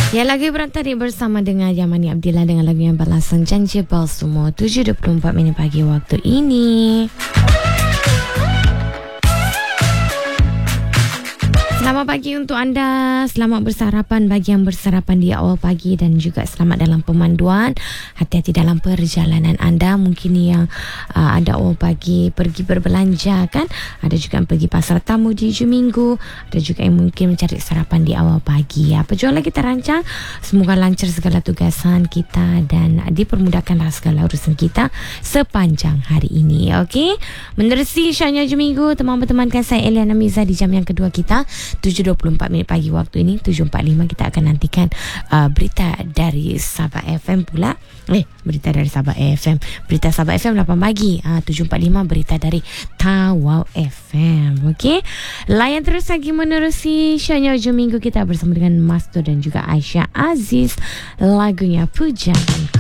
Ya, lagu Ibrahim tadi bersama dengan Yamani Abdillah dengan lagu yang balasan Janji Balsumo 7.24 minit pagi waktu ini. Selamat pagi untuk anda, selamat bersarapan bagi yang bersarapan di awal pagi dan juga selamat dalam pemanduan. Hati-hati dalam perjalanan anda. Mungkin yang ada awal pagi pergi berbelanja kan, ada juga yang pergi pasar tamu di hujung minggu, ada juga yang mungkin mencari sarapan di awal pagi. Apa jualan kita rancang, semoga lancar segala tugasan kita dan dipermudahkanlah segala urusan kita sepanjang hari ini. Okey, menerusi Syahnya hujung minggu, teman-temankan saya Eliana Miza di jam yang kedua kita 7.24 minit pagi waktu ini. 7.45 kita akan nantikan berita dari Sabah FM pula. Berita dari Sabah FM, berita Sabah FM 8 pagi. 7.45 berita dari Tawau FM. Okey, layan terus lagi menerusi Syahnya hujung minggu kita bersama dengan Masto dan juga Aisyah Aziz, lagunya Pujan.